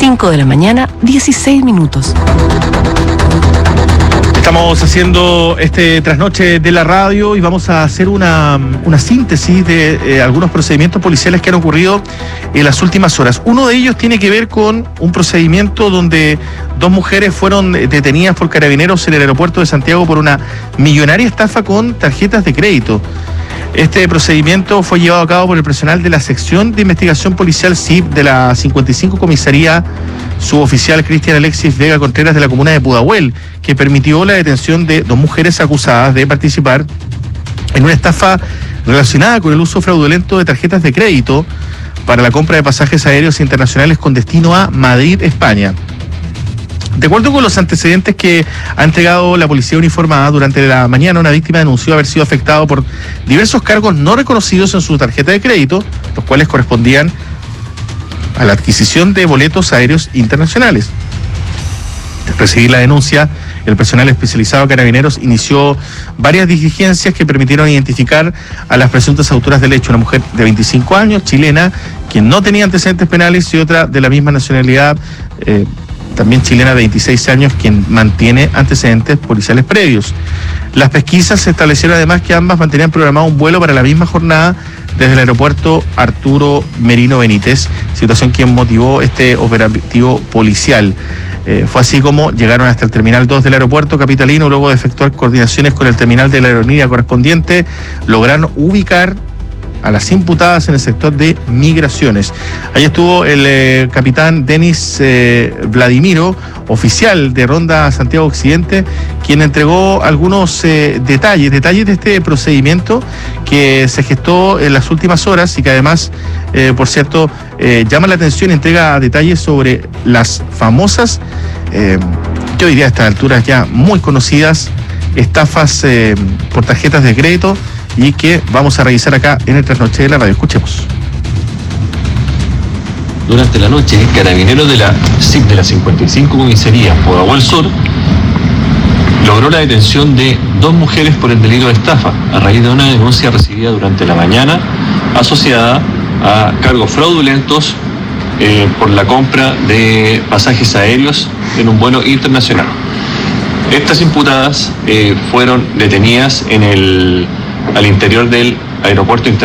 5 de la mañana, 16 minutos. Estamos haciendo este trasnoche de la radio y vamos a hacer una síntesis de algunos procedimientos policiales que han ocurrido en las últimas horas. Uno de ellos tiene que ver con un procedimiento donde dos mujeres fueron detenidas por carabineros en el aeropuerto de Santiago por una millonaria estafa con tarjetas de crédito. Este procedimiento fue llevado a cabo por el personal de la sección de investigación policial SIP de la 55 Comisaría Suboficial Cristian Alexis Vega Contreras de la comuna de Pudahuel, que permitió la detención de dos mujeres acusadas de participar en una estafa relacionada con el uso fraudulento de tarjetas de crédito para la compra de pasajes aéreos internacionales con destino a Madrid, España. De acuerdo con los antecedentes que ha entregado la policía uniformada, durante la mañana una víctima denunció haber sido afectado por diversos cargos no reconocidos en su tarjeta de crédito, los cuales correspondían a la adquisición de boletos aéreos internacionales. Tras recibir la denuncia, el personal especializado de Carabineros inició varias diligencias que permitieron identificar a las presuntas autoras del hecho, una mujer de 25 años, chilena, quien no tenía antecedentes penales, y otra de la misma nacionalidad, también chilena de 26 años, quien mantiene antecedentes policiales previos. Las pesquisas se establecieron además que ambas mantenían programado un vuelo para la misma jornada desde el aeropuerto Arturo Merino Benítez, situación que motivó este operativo policial. Fue así como llegaron hasta el Terminal 2 del aeropuerto capitalino. Luego de efectuar coordinaciones con el terminal de la aerolínea correspondiente, lograron ubicar a las imputadas en el sector de migraciones. Ahí estuvo el capitán Denis Vladimiro, oficial de Ronda Santiago Occidente, quien entregó algunos detalles de este procedimiento que se gestó en las últimas horas y que además, por cierto, llama la atención y entrega detalles sobre las famosas, que hoy día a estas alturas ya muy conocidas, estafas por tarjetas de crédito, y que vamos a revisar acá en el trasnoche de la radio. Escuchemos. Durante la noche, carabineros de la SIP de la 55 Comisaría Pudahuel Sur logró la detención de dos mujeres por el delito de estafa a raíz de una denuncia recibida durante la mañana asociada a cargos fraudulentos por la compra de pasajes aéreos en un vuelo internacional. Estas imputadas fueron detenidas al interior del aeropuerto internacional